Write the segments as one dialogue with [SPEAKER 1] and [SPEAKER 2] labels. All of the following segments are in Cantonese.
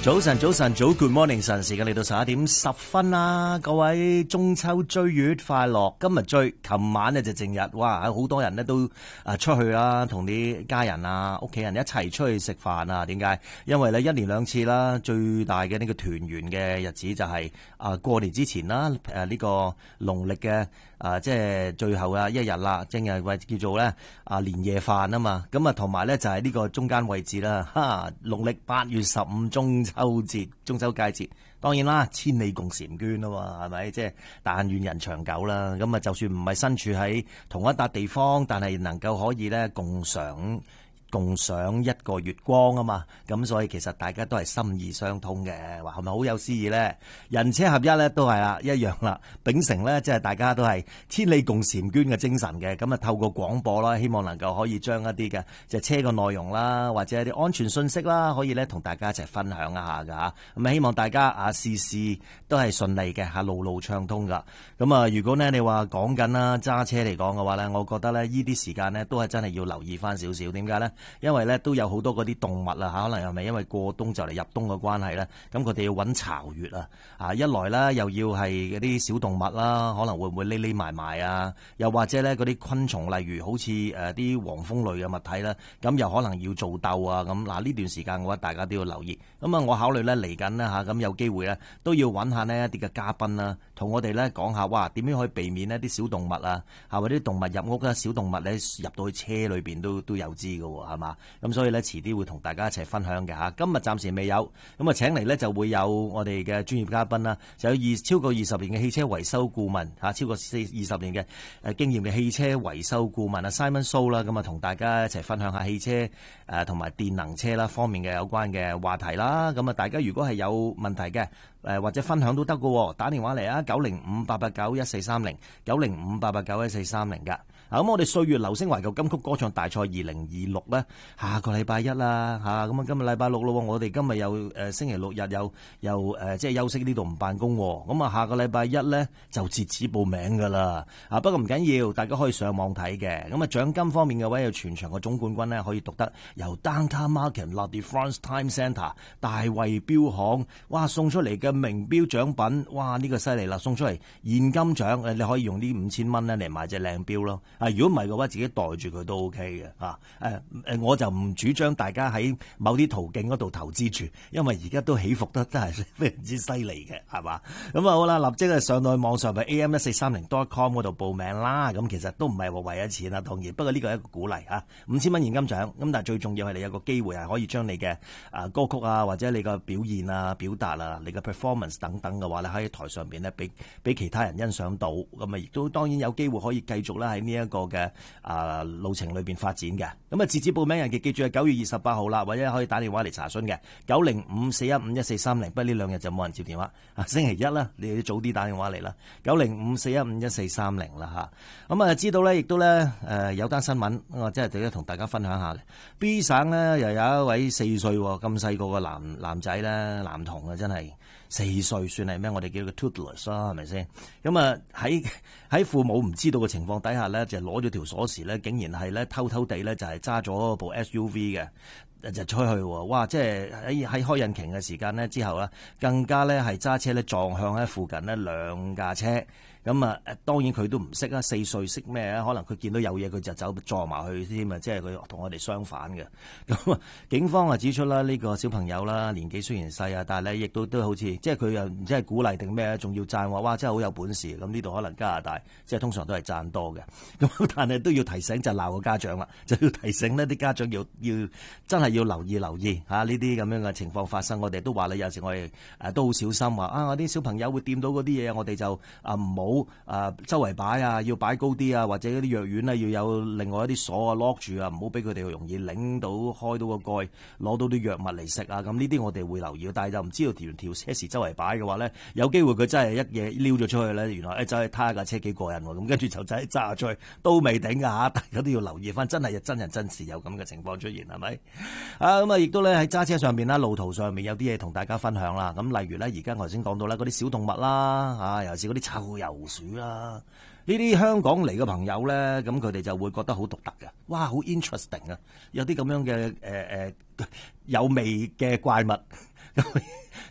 [SPEAKER 1] 早晨，早 Good morning 晨，時間嚟到11:10啦，各位中秋追月快樂！今日追，琴晚呢就正日，哇，好多人呢都出去啦，同啲家人啊、屋企人一齊出去食飯啊。點解？因為呢一年兩次啦，最大嘅呢個團圓嘅日子就係過年之前啦，呢個農曆嘅即係最後一日啦，正日為叫做咧年夜飯啊嘛。咁啊同埋咧就係呢個中間位置啦，農曆8月15中秋佳節，當然啦，千里共嬋娟啊嘛，係咪？即係但願人長久啦。咁啊，就算唔係身處喺同一笪地方，但係能夠可以咧共賞一個月光啊嘛，咁所以其實大家都係心意相通嘅，話係咪好有詩意咧？人車合一咧都係啦，一樣啦，秉承咧即係大家都係千里共嬋娟嘅精神嘅，咁啊透過廣播啦，希望能夠可以將一啲嘅即係車嘅內容啦，或者一啲安全信息啦，可以咧同大家一齊分享一下噶嚇，咁啊希望大家事事都係順利嘅，路路暢通噶。咁啊如果呢你話講緊啦揸車嚟講嘅話咧，我覺得咧呢啲時間咧都係真係要留意翻少少，點解咧？因為咧都有好多嗰啲動物啊，可能又咪因為過冬就嚟入冬嘅關係咧，咁佢哋要揾巢穴啊，一來啦又要係嗰啲小動物啦，可能會唔會匿埋埋啊？又或者咧嗰啲昆蟲，例如好似啲黃蜂類嘅物體啦，咁又可能要做竇啊咁。嗱呢段時間嘅話，大家都要留意。咁啊，我考慮咧嚟緊啦咁有機會咧都要揾下呢一啲嘅嘉賓啦，同我哋咧講下，哇點樣可以避免呢啲小動物啊，或者啲動物入屋啦，小動物咧入到去車裏邊都有知㗎喎，係嘛？咁所以咧，遲啲會同大家一齊分享嘅嚇。今日暫時未有，咁啊請嚟咧就會有我哋嘅專業嘉賓啦，就有超過20年嘅汽車維修顧問嚇，超過20年嘅經驗嘅汽車維修顧問啊 Simon So 啦，咁啊同大家一齊分享下汽車同埋電能車啦方面嘅有關嘅話題啦。咁啊，大家如果係有問題嘅或者分享都得喎，打電話嚟啊905-889-1430 905-889-1430㗎。咁我哋歲月流星懷舊金曲歌唱大賽2026咧，下個禮拜一啦嚇，咁啊今日禮拜六咯，我哋今日又星期六日又即係休息呢度唔辦公，咁啊下個禮拜一咧就截止報名㗎啦。不過唔緊要，大家可以上網睇嘅。咁啊獎金方面嘅話，有全場嘅總冠軍咧可以奪得由 Downtown Market La Défense Time Centre 大衛錶行哇送出嚟嘅名錶獎品，哇呢個犀利啦，送出嚟現金獎，你可以用呢5000蚊咧嚟買隻靚錶咯。如果唔係嘅話，自己袋住佢都 OK 嘅。我就唔主張大家喺某啲途徑嗰度投資住，因為而家都起伏得真係非常之犀利嘅，係嘛？咁啊好啦，立即上到去網上嘅 am1430.com 嗰度報名啦。咁其實都唔係話為咗錢啦，當然，不過呢個係一個鼓勵嚇，5000蚊現金獎。咁但係最重要係你有個機會係可以將你嘅歌曲啊，或者你個表現啊、表達啊、你嘅 performance 等等嘅話咧，喺台上邊咧俾其他人欣賞到。咁啊亦都當然有機會可以繼續啦喺呢一個嘅路程裏邊發展嘅。咁啊截止報名日期記住係9月28號啦，或者可以打電話嚟查詢嘅905-415-1430。不過呢兩日就冇人接電話。星期一啦，你要早啲打電話嚟啦，905-415-1430啦嚇。咁啊知道咧，亦都咧有單新聞，我真係值得同大家分享下嘅。B 省咧又有一位4歲咁細個嘅男仔咧，男童啊，真係4歲算係咩？我哋叫佢 toddlers 啦，係咪先？咁啊喺父母唔知道嘅情況底下咧，就攞咗條鎖匙咧，竟然係咧偷偷地咧就係揸咗部 SUV 嘅，就出去喎。哇！即係喺開引擎嘅時間咧之後咧，更加咧係揸車咧撞向喺附近呢兩架車。咁啊，當然佢都唔識啊，4歲識咩啊？可能佢見到有嘢佢就走撞埋去添啊！即係佢同我哋相反嘅。咁啊，警方啊指出啦，呢個小朋友啦，年紀雖然細啊，但係咧亦都好似即係佢又唔知係鼓勵定咩，仲要讚話哇，真係好有本事。咁呢度可能加拿大即係通常都係讚多嘅。咁但係都要提醒就鬧個家長啦，就要提醒呢啲家長要真係要留意嚇呢啲咁樣嘅情況發生。我哋都話啦，有時我哋都好小心話我啲小朋友會掂到嗰啲嘢，我哋就唔好。周圍擺啊，要擺高啲啊，或者嗰啲藥丸咧要有另外一啲鎖啊 lock 住啊，唔好俾佢哋容易擰到開到個蓋，攞到啲藥物嚟食啊。咁呢啲我哋會留意，但係就唔知道條車匙周圍擺嘅話咧，有機會佢真係一嘢撩咗出去咧，原來走去睇架車幾過癮喎，咁跟住就仔揸出去都未頂㗎嚇，大家都要留意翻，真係真人真事有咁嘅情況出現係咪？咁啊亦都咧喺揸車上邊啦，路途上面有啲嘢同大家分享啦。咁例如咧，而家我頭先講到啦，嗰啲小動物啦，尤其是嗰啲臭油鼠啦，呢啲香港嚟嘅朋友咧，咁佢哋就會覺得好獨特嘅，哇，好 interesting 啊！有啲咁樣嘅有味嘅怪物，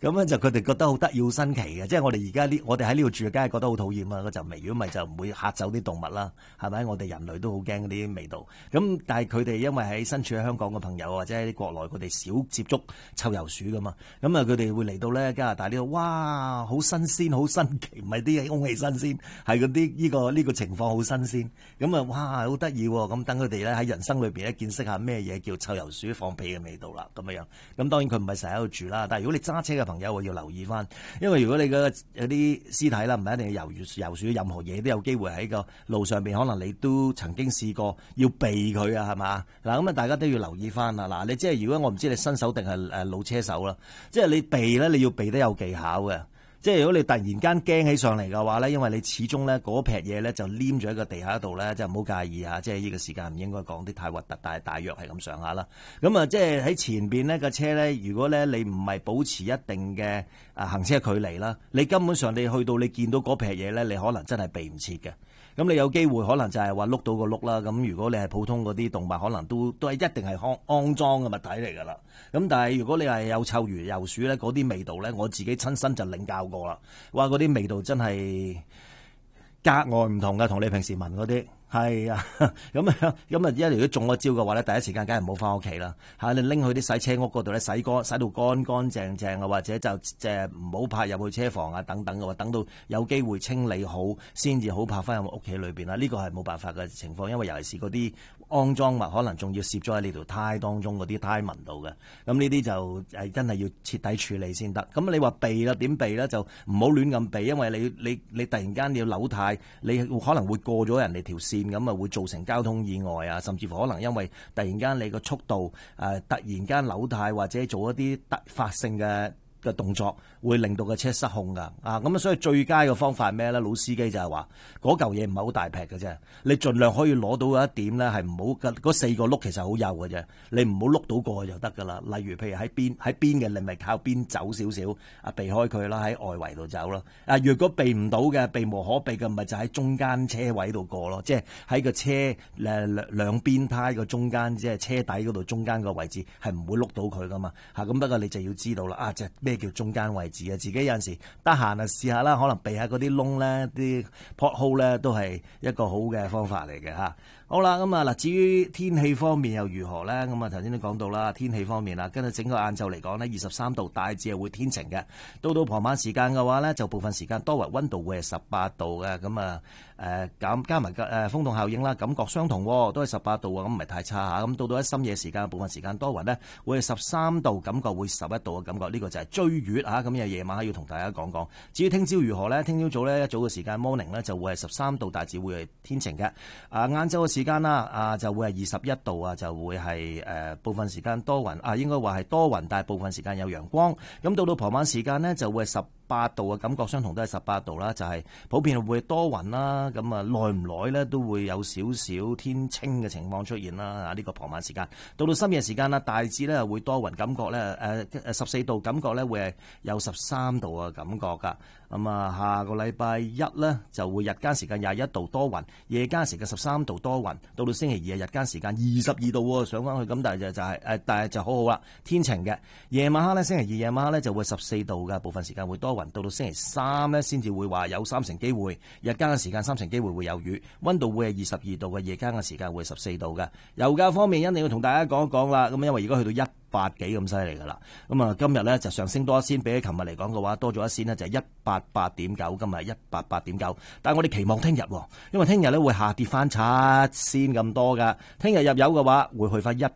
[SPEAKER 1] 咁樣就佢哋覺得好得意、好新奇嘅。即係我哋而家我哋喺呢度住，梗係覺得好討厭啊嗰陣味。如果唔係就唔會嚇走啲動物啦，係咪？我哋人類都好驚嗰啲味道。咁但係佢哋因為喺身處喺香港嘅朋友或者喺國內，佢哋少接觸臭油鼠噶嘛。咁啊，佢哋會嚟到咧加拿大呢度，哇！好新鮮，好新奇，唔係啲空氣新鮮，係嗰啲呢個情況好新鮮。咁啊，哇！好得意喎。咁等佢哋咧喺人生裏邊咧見識下咩嘢叫臭油鼠放屁嘅味道啦。咁樣。咁當然佢唔係成日喺度住啦，但係如果你揸車嘅朋友，我要留意翻，因為如果你有啲屍體啦，唔係一定要油鼠，任何嘢都有機會喺個路上邊，可能你都曾經試過要避佢啊，係嘛？嗱，咁啊，大家都要留意翻啦。嗱，你即係如果我唔知你新手定係老車手啦，即係你避咧，你要避得有技巧嘅。即係如果你突然間驚起上嚟嘅話咧，因為你始終咧嗰撇嘢咧就黏咗喺個地下度咧，就唔好介意啊！即係呢個時間唔應該講啲太核突，但係大約係咁上下啦。咁啊，即係喺前邊呢個車咧，如果咧你唔係保持一定嘅行車距離啦，你根本上你去到你見到嗰撇嘢咧，你可能真係避唔切嘅。咁你有機會可能就係話碌到個碌啦。咁如果你係普通嗰啲動物，可能都係一定係骯髒嘅物體嚟㗎啦。咁但係如果你係有臭魚油鼠咧，嗰啲味道咧，我自己親身就領教過啦。哇！嗰啲味道真係格外唔同嘅，同你平時聞嗰啲。係啊，咁啊，如果中咗招嘅話咧，第一時間梗係唔好翻屋企啦嚇，你拎去啲洗車屋嗰度咧，洗到乾乾淨淨啊，或者就唔好泊入去車房啊等等嘅話，等到有機會清理好先至好泊翻入屋企裏邊啦。呢個係冇辦法嘅情況，因為尤其是嗰啲骯髒物，可能仲要攝咗喺你條胎當中嗰啲胎紋度嘅。咁呢啲就真係要徹底處理先得。咁你話避啦，點避咧？就唔好亂咁避，因為你突然間要扭軚，你可能會過咗人哋條線。咁啊會造成交通意外啊，甚至乎可能因為突然間你個速度突然間扭軚或者做一啲突發性嘅動作，會令到個車失控㗎啊！咁啊，所以最佳嘅方法係咩咧？老司機就係話嗰嚿嘢唔係好大劈嘅啫，你盡量可以攞到一點咧，係唔好嗰4個轆其實好幼嘅啫，你唔好碌到過去就得㗎啦。例如譬如喺邊嘅，你咪靠邊走少少啊，避開佢啦，喺外圍度走啦。啊，若果避唔到嘅，避無可避嘅，咪就喺中間車位度過咯，即係喺個車兩邊胎個中間，即係車底嗰度中間個位置係唔會碌到佢㗎嘛嚇。咁不過你就要知道啦，啊，即係咩叫中間位置啊？自己有陣時得閒啊試下啦，可能避下嗰啲窿咧，啲 pothole 咧都係一個好嘅方法嚟嘅嚇。好啦，咁啊嗱，至於天氣方面又如何咧？咁啊頭先都講到啦，天氣方面啦，跟住整個晏晝嚟講呢，23度，大致係會天晴嘅。到傍晚時間嘅話呢，就部分時間多雲，溫度會係18度嘅。咁啊加埋風動效應啦，感覺相同，都係18度啊，咁唔係太差嚇。咁到喺深夜時間，部分時間多雲呢，會係13度，感覺會11度嘅感覺。呢個就係追月嚇。咁夜晚要同大家講講。至於聽朝如何呢？聽朝早呢，一早嘅時間 morning 呢就會係13度，大致會係天晴嘅。晏晝嘅時間啦，就會係21度啊，就會係部分時間多雲啊，應該話係多雲，但係部分時間有陽光。咁到傍晚時間呢，就會係18度嘅感覺相同，都係18度啦，就係普遍會多雲啦。咁啊，耐唔耐呢都會有少少天清嘅情況出現啦。啊，呢個傍晚時間到深夜時間啦，大致呢會多雲，感覺呢14度，感覺呢會係有13度嘅感覺㗎。咁啊，下個禮拜一呢就會日間時間21度多雲，夜間時間13度多雲。到星期二日間時間22度喎，上翻去咁，但係就好好啦，天晴嘅。夜晚黑呢，星期二夜晚黑呢就會14度嘅，部分時間會多雲。到星期三呢，先至會話有3成機會，日間嘅時間3成機會會有雨，溫度會係22度嘅，夜間嘅時間會14度嘅。油價方面一定要同大家講一講啦，咁因為而家去到180幾咁犀利㗎啦，咁啊今日呢就上升多一仙，比起琴日嚟講嘅話多咗一仙呢，就係188.9，今日188.9，但係我哋期望聽日，因為聽日呢會下跌翻7仙咁多㗎，聽日入油嘅話會去翻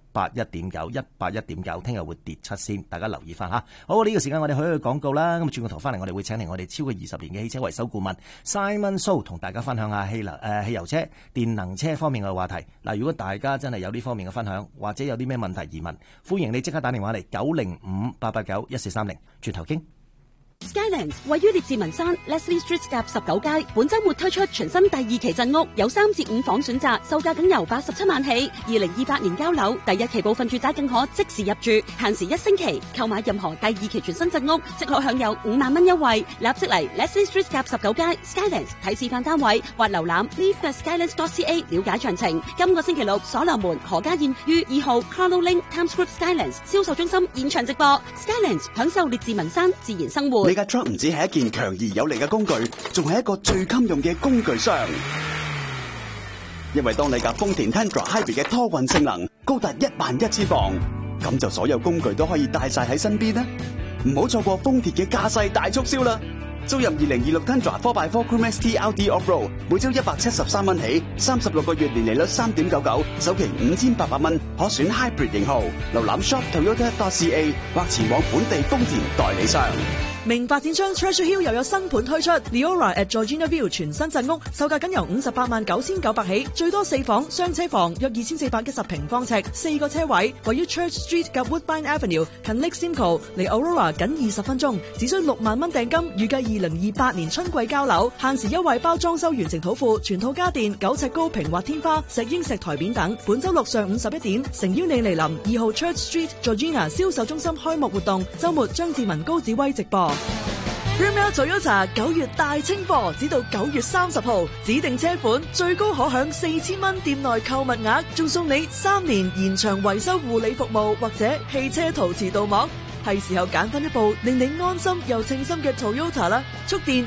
[SPEAKER 1] 181.9，聽日會跌7仙，大家留意翻吓。好，呢個時間我哋去廣告啦，咁轉個頭翻嚟，我哋會請嚟我哋超過20年嘅汽車維修顧問 Simon So 同大家分享下汽油車、電能車方面嘅話題。嗱，如果大家真係有呢方面嘅分享，或者有啲咩問題疑問，歡迎你即刻打電話嚟905-889-1430，轉頭傾。
[SPEAKER 2] Skylands 位於列治文山 Leslie Street 夾19街，本週末推出全新第2期鎮屋，有3至5房選擇，售價僅由87萬起。2028年交樓，第1期部分住宅更可即時入住，限時1星期。購買任何第2期全新鎮屋，即可享有5萬蚊優惠。立即嚟 Leslie Street 夾19街 Skylands 睇示範單位，或瀏覽 leave.skylands.ca 了解詳情。今個星期六，所羅門何家燕於2號 Carlo Link Times Square Skylands 銷售中心現場直播。Skylands 享受列治文山自然生活。
[SPEAKER 3] 你架 truck 唔止係一件強而有力嘅工具，仲係一個最襟用嘅工具箱。因為當你架豐田 Tundra Hybrid 嘅拖運性能高達11000磅，咁就所有工具都可以帶晒喺身邊啦。唔好錯過豐田嘅駕駛大促銷啦！租入2026 Tundra 4x4 Crew ST LT Off-Road， 每周173蚊起，36個月年利率3.99%，首期5800蚊，可選 Hybrid 型號。瀏覽 shop.toyota.ca 或前往本地豐田代理商。
[SPEAKER 4] 名發展商 Treasure Hill 又有新盤推出 Leora at Georgina View 全新鎮屋，售價僅由589900起，最多4房雙車房，約2410平方尺，4個車位，位於 Church Street 及 Woodbine Avenue， 近 Lake Simcoe， 離 Aurora 僅20分鐘，只需6萬蚊訂金，預計2028年春季交樓，限時優惠包裝修完成土庫，全套家電9尺高平滑天花、石英石台面等。本周六上午11點，誠邀你嚟臨2號 Church Street Georgina 銷售中心開幕活動，周末張志文高子威直播。Brimell Toyota 9月大清貨，只到9月30號，指定車款最高可享4000蚊店內購物額，仲送你3年延長維修護理服務或者汽車陶瓷鍍膜。係時候揀翻一部令你安心又稱心嘅 Toyota 啦！速電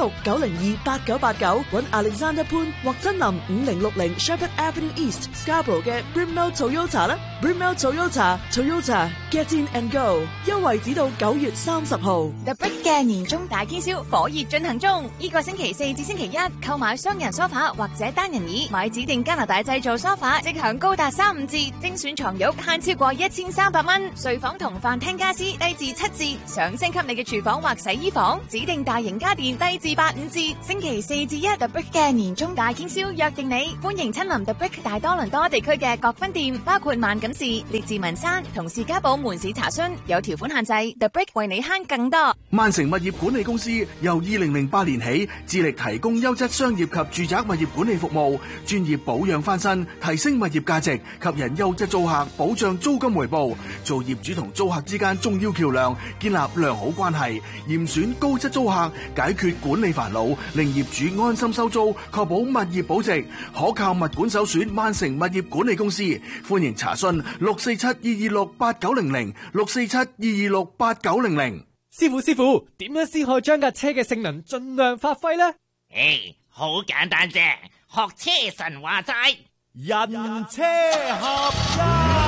[SPEAKER 4] 416-902-8989，揾 Alexander 潘或真林5060 Shepherd Avenue East Scarborough 嘅 Brimell Toyota 啦。Brimell Toyota Get in and go， 優惠只到9月30號。
[SPEAKER 5] The Brick 嘅年終大傾銷火熱進行中，呢個星期4至星期1購買雙人梳化或者單人椅，買指定加拿大製造梳化即享高達3、5折，精選床褥慳超過1300蚊，睡房同飯廳家私低至7折，想升級你嘅廚房或洗衣房，指定大型家電低至8、5折。星期4至1 The Brick 嘅年終大傾銷約定你，歡迎親臨 The Brick 大多倫多地區嘅各分店，包括萬錦市、列治文山同士嘉堡門市查詢，有條款限制。The Brick 為你慳更多。
[SPEAKER 6] 萬城物業管理公司由2008年起致力提供優質商業及住宅物業管理服務，專業保養翻新，提升物業價值，吸引優質租客，保障租金回報，做業主同租客之間重要橋梁，建立良好關係，嚴選高質租客，解決管理煩惱，令業主安心收租，確保物業保值，可靠物管首選萬城物業管理公司。歡迎查詢647-226-8900 647-226-8900。
[SPEAKER 7] 師傅，點樣先可以將架車嘅性能盡量發揮呢？
[SPEAKER 8] 好簡單啫，學車神話齋，
[SPEAKER 7] 人車合一。